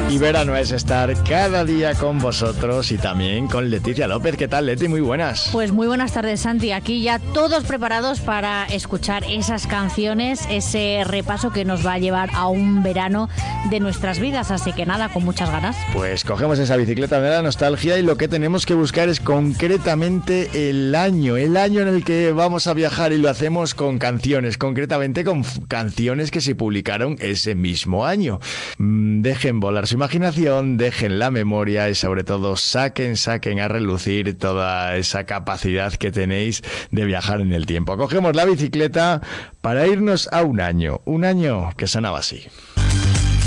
Y verano es estar cada día con vosotros y también con Leticia López. ¿Qué tal, Leti? Muy buenas. Pues muy buenas tardes, Santi. Aquí ya todos preparados para escuchar esas canciones, ese repaso que nos va a llevar a un verano de nuestras vidas. Así que nada, con muchas ganas. Pues cogemos esa bicicleta de la nostalgia y lo que tenemos que buscar es concretamente el año en el que vamos a viajar, y lo hacemos con canciones, concretamente con canciones que se publicaron ese mismo año. Dejen volar su imaginación, dejen la memoria y sobre todo saquen a relucir toda esa capacidad que tenéis de viajar en el tiempo. Cogemos la bicicleta para irnos a un año que sonaba así.